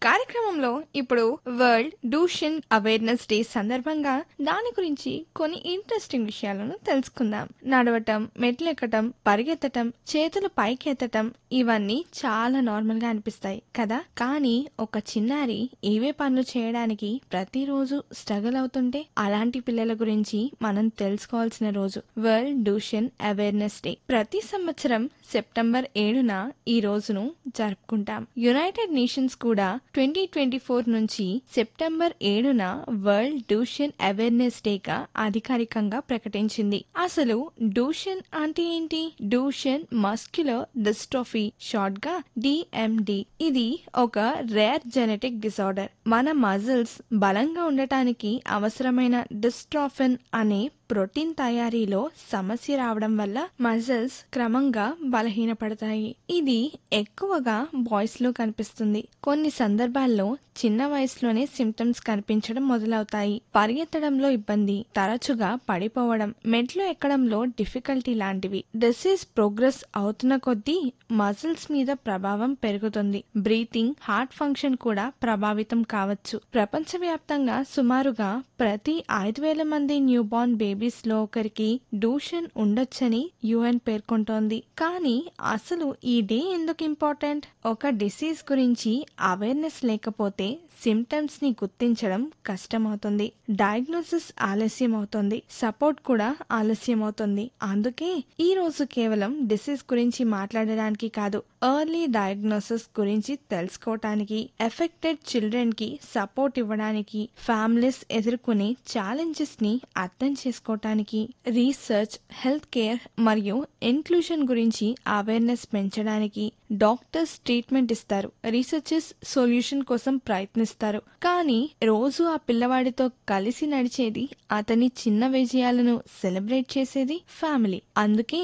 కార్యక్రమంలో ఇప్పుడు world డూషన్ awareness day సందర్భంగా దాని గురించి కొన్ని ఇంట్రెస్టింగ్ విషయాలను తెలుసుకుందాం. నడవటం, మెట్లు ఎక్కటం, పరిగెత్తటం, చేతులు పైకి ఎత్తటం ఇవన్నీ చాలా నార్మల్ గా అనిపిస్తాయి కదా. కానీ ఒక చిన్నారి ఏవే పనులు చేయడానికి ప్రతిరోజు స్ట్రగుల్ అవుతుంటే అలాంటి పిల్లల గురించి మనం తెలుసుకోవాల్సిన రోజు వరల్డ్ డూషన్ అవేర్నెస్ డే. ప్రతి సంవత్సరం సెప్టెంబర్ 7న ఈ రోజును జరుపుకుంటాం. యునైటెడ్ నేషన్స్ కూడా 2024 నుంచి సెప్టెంబర్ 7న వరల్డ్ డూషన్ అవేర్నెస్ డే గా అధికారికంగా ప్రకటించింది. అసలు డూషన్ అంటే ఏంటి? డూషన్ మస్క్యులర్ డిస్ట్రోఫీ, షార్ట్ గా DMD. ఇది ఒక రేర్ జెనెటిక్ డిసార్డర్. మన మజిల్స్ బలంగా ఉండటానికి అవసరమైన డిస్ట్రోఫిన్ అనే ప్రోటీన్ తయారీలో సమస్య రావడం వల్ల మజిల్స్ క్రమంగా బలహీనపడతాయి. ఇది ఎక్కువగా బాయ్స్ లో కనిపిస్తుంది. కొన్ని సందర్భాల్లో చిన్న వయసులోనే సిమ్టమ్స్ కనిపించడం మొదలవుతాయి. పరిగెత్తడంలో ఇబ్బంది, తరచుగా పడిపోవడం, మెట్లు ఎక్కడంలో డిఫికల్టీ లాంటివి. డిసీజ్ ప్రోగ్రెస్ అవుతున్న కొద్దీ మజిల్స్ మీద ప్రభావం పెరుగుతుంది. బ్రీతింగ్, హార్ట్ ఫంక్షన్ కూడా ప్రభావితం కావచ్చు. ప్రపంచవ్యాప్తంగా సుమారుగా ప్రతి 5,000 మంది న్యూ బార్న్ బేబీస్ లో ఒకరికి డూషన్ ఉండొచ్చని UN పేర్కొంటోంది. కానీ అసలు ఈ డే ఎందుకు ఇంపార్టెంట్? ఒక డిసీజ్ గురించి అవేర్నెస్ లేకపోతే సిమ్టమ్స్ ని గుర్తించడం కష్టమవుతుంది, డయాగ్నోసిస్ ఆలస్యం అవుతుంది, సపోర్ట్ కూడా ఆలస్యం అవుతుంది. అందుకే ఈ రోజు కేవలం డిసీజ్ గురించి మాట్లాడడానికి కాదు, ఎర్లీ డయాగ్నోసిస్ గురించి తెలుసుకోవటానికి, ఎఫెక్టెడ్ చిల్డ్రన్ కి సపోర్ట్ ఇవ్వడానికి, ఫ్యామిలీస్ ఎదుర్కొనే ఛాలెంజెస్ ని అర్థం చేసుకోవటానికి, రీసెర్చ్, హెల్త్ కేర్ మరియు ఇన్క్లూజన్ గురించి అవేర్నెస్ పెంచడానికి డాక్టర్స్ ట్రీట్మెంట్ ఇస్తారు, రీసెర్చర్స్ సొల్యూషన్ కోసం ప్రయత్నిస్తారు. కానీ రోజు ఆ పిల్లవాడితో కలిసి నడిచేది, అతని చిన్న విజయాలను సెలబ్రేట్ చేసేది ఫ్యామిలీ. అందుకే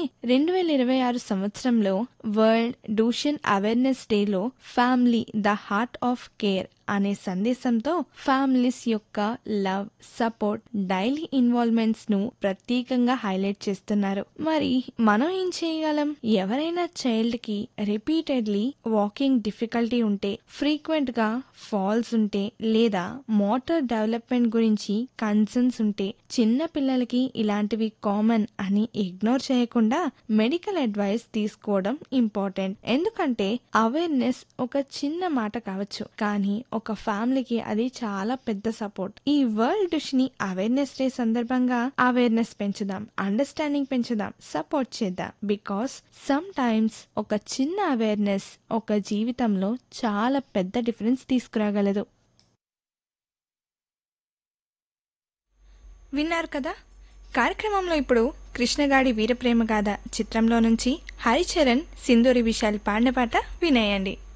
2026 సంవత్సరంలో వరల్డ్ డూషన్ అవేర్నెస్ డేలో family the heart of care అనే సందేశంతో ఫ్యామిలీస్ యొక్క లవ్, సపోర్ట్, డైలీ ఇన్వాల్వ్మెంట్స్ ను ప్రత్యేకంగా హైలైట్ చేస్తున్నారు. మరి మనం ఏం చేయగలం? ఎవరైనా చైల్డ్ కి రిపీటెడ్లీ వాకింగ్ డిఫికల్టీ ఉంటే, ఫ్రీక్వెంట్ గా ఫాల్స్ ఉంటే, లేదా మోటార్ డెవలప్మెంట్ గురించి కన్సర్న్స్ ఉంటే, చిన్న పిల్లలకి ఇలాంటివి కామన్ అని ఇగ్నోర్ చేయకుండా మెడికల్ అడ్వైస్ తీసుకోవడం ఇంపార్టెంట్. ఎందుకంటే అవేర్నెస్ ఒక చిన్న మాట కావచ్చు, కానీ ఒక ఫ్యామిలీకి అది చాలా పెద్ద సపోర్ట్. ఈ వరల్డ్ డూషన్ అవేర్నెస్ డే సందర్భంగా అవేర్నెస్ పెంచుదాం, అండర్స్టాండింగ్ పెంచుదాం, సపోర్ట్ చేద్దాం. బికాస్ సమ్ టైమ్స్ ఒక చిన్న అవేర్నెస్ ఒక జీవితంలో చాలా పెద్ద డిఫరెన్స్ తీసుకురాగలదు. విన్నారు కదా? కార్యక్రమంలో ఇప్పుడు కృష్ణగాడి వీరప్రేమ గాథ చిత్రంలో నుంచి హరిచరణ్, సింధూరి విశాల్ పాడిన పాట వినేయండి.